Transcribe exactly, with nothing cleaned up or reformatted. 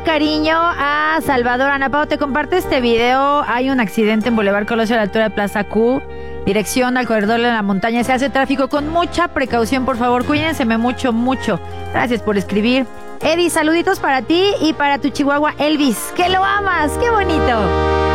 cariño a Salvador Anapao. Te comparte este video. Hay un accidente en Boulevard Colosio a la altura de Plaza Q. Dirección al corredor de la montaña. Se hace tráfico con mucha precaución, por favor. Cuídenseme mucho, mucho. Gracias por escribir. Eddie, saluditos para ti y para tu chihuahua Elvis. ¡Que lo amas! ¡Qué bonito!